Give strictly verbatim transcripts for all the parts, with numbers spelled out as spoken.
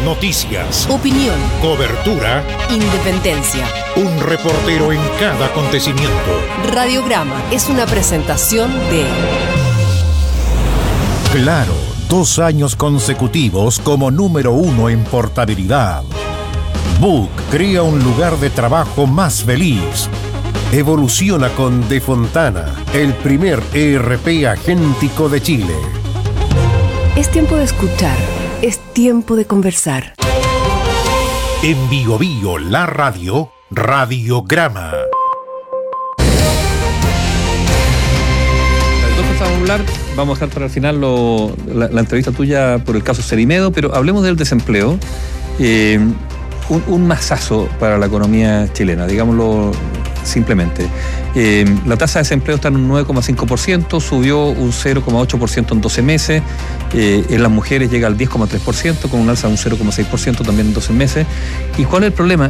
Noticias, opinión, cobertura, independencia. un reportero en cada acontecimiento. Radiograma es una presentación de Claro, dos años consecutivos como número uno en portabilidad. Book crea un lugar de trabajo más feliz. Evoluciona con De Fontana, el primer E R P agéntico de Chile. Es tiempo de escuchar, es tiempo de conversar. En Bio Bio, la radio, Radiograma. Vamos a hablar, vamos a dejar para el final lo, la, la entrevista tuya por el caso Cerimedo, pero hablemos del desempleo. Eh, un, un masazo para la economía chilena, digámoslo simplemente. Eh, la tasa de desempleo está en un nueve coma cinco por ciento, subió un cero coma ocho por ciento en doce meses, eh, en las mujeres llega al diez coma tres por ciento, con un alza de un cero coma seis por ciento también en doce meses. ¿Y cuál es el problema?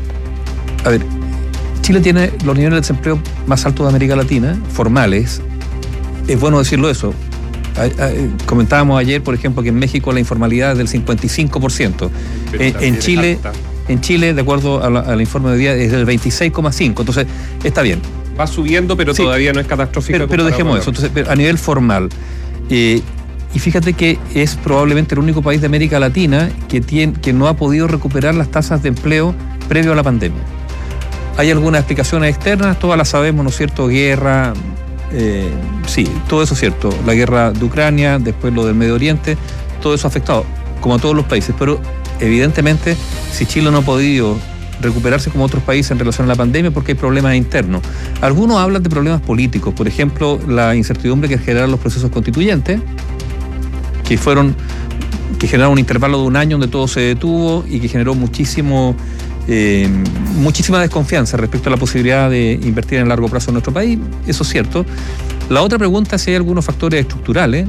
A ver, Chile tiene los niveles de desempleo más altos de América Latina, formales. Es bueno decirlo eso. Comentábamos ayer, por ejemplo, que en México la informalidad es del cincuenta y cinco por ciento. En, en Chile, en Chile, de acuerdo a la, al informe de hoy día, es del veintiséis coma cinco por ciento. Entonces, está bien. Va subiendo, pero sí, todavía no es catastrófico. Pero, pero dejemos eso. Entonces, pero a nivel formal. Eh, y fíjate que es probablemente el único país de América Latina que, tiene, que no ha podido recuperar las tasas de empleo previo a la pandemia. Hay algunas explicaciones externas, todas las sabemos, ¿no es cierto? Guerra. Eh, sí, todo eso es cierto. La guerra de Ucrania, después lo del Medio Oriente, todo eso ha afectado, como a todos los países. Pero evidentemente, si Chile no ha podido recuperarse como otros países en relación a la pandemia, porque hay problemas internos. Algunos hablan de problemas políticos, por ejemplo, la incertidumbre que generaron los procesos constituyentes, que fueron, que generaron un intervalo de un año donde todo se detuvo y que generó muchísimo Eh, muchísima desconfianza respecto a la posibilidad de invertir en largo plazo en nuestro país. Eso es cierto. La otra pregunta es si hay algunos factores estructurales,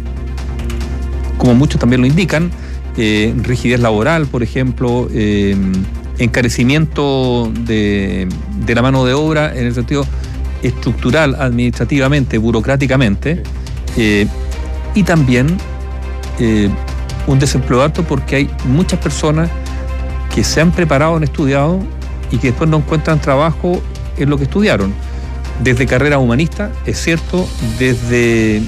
como muchos también lo indican, eh, rigidez laboral, por ejemplo, eh, encarecimiento de, de la mano de obra en el sentido estructural, administrativamente, burocráticamente, eh, y también eh, un desempleo alto porque hay muchas personas que se han preparado, han estudiado y que después no encuentran trabajo en lo que estudiaron. Desde carrera humanista, es cierto, desde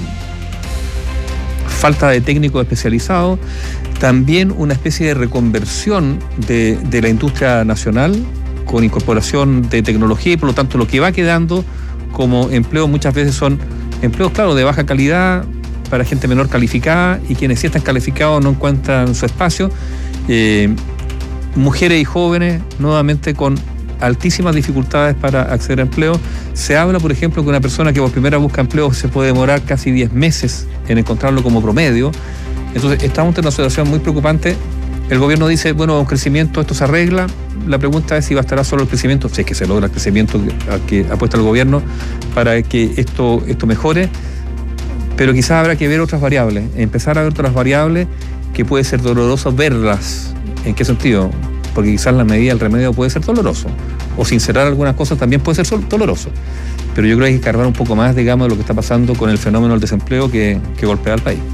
falta de técnicos especializados, también una especie de reconversión de, de la industria nacional con incorporación de tecnología y por lo tanto lo que va quedando como empleo muchas veces son empleos, claro, de baja calidad para gente menor calificada y quienes sí están calificados no encuentran su espacio. Eh, Mujeres y jóvenes, nuevamente con altísimas dificultades para acceder a empleo. Se habla, por ejemplo, que una persona que por primera vez busca empleo se puede demorar casi diez meses en encontrarlo como promedio. Entonces, estamos en una situación muy preocupante. El gobierno dice, bueno, un crecimiento, esto se arregla. La pregunta es si bastará solo el crecimiento, si es que se logra el crecimiento al que apuesta el gobierno para que esto, esto mejore. Pero quizás habrá que ver otras variables, empezar a ver otras variables que puede ser doloroso verlas. ¿En qué sentido? Porque quizás la medida, el remedio puede ser doloroso. O sincerar algunas cosas también puede ser doloroso. Pero yo creo que hay que escarbar un poco más, digamos, de lo que está pasando con el fenómeno del desempleo que, que golpea al país.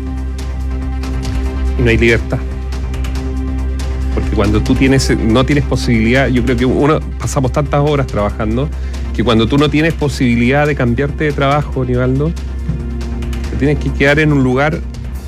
Y no hay libertad. Porque cuando tú tienes, no tienes posibilidad, yo creo que uno, pasamos tantas horas trabajando, que cuando tú no tienes posibilidad de cambiarte de trabajo, Nivaldo, te tienes que quedar en un lugar.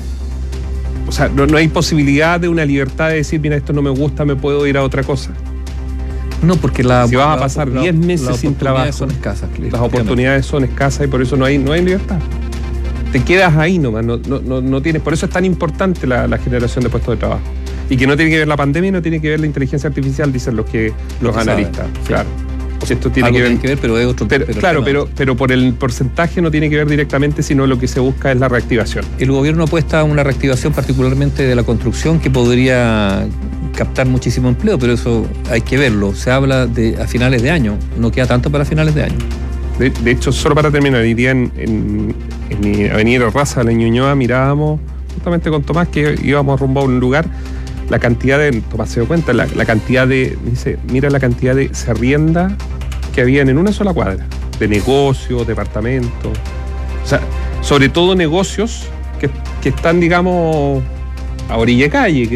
O sea, no, no hay posibilidad de una libertad de decir, mira, esto no me gusta, me puedo ir a otra cosa. No, porque la, si vas a pasar diez meses sin trabajo, son escasas, las oportunidades son escasas y por eso no hay, no hay libertad. Te quedas ahí nomás, no, no, no, no tienes. Por eso es tan importante la, la generación de puestos de trabajo. Y que no tiene que ver la pandemia y no tiene que ver la inteligencia artificial, dicen los que los, los que analistas. Saben, claro. Sí. O sea, esto tiene que ver, tiene que ver, pero es otro pero, pero Claro, pero, pero por el porcentaje no tiene que ver directamente, sino lo que se busca es la reactivación. El gobierno apuesta a una reactivación particularmente de la construcción que podría captar muchísimo empleo, pero eso hay que verlo. Se habla de a finales de año, no queda tanto para finales de año. De, de hecho, solo para terminar, hoy día en, en, en mi avenida Raza, la Ñuñoa, mirábamos justamente con Tomás que íbamos rumbo a un lugar. La cantidad de, Tomás se dio cuenta, la, la cantidad de, dice, mira la cantidad de se arrienda que habían en una sola cuadra, de negocios, departamentos, o sea, sobre todo negocios que, que están, digamos, a orilla de calle, que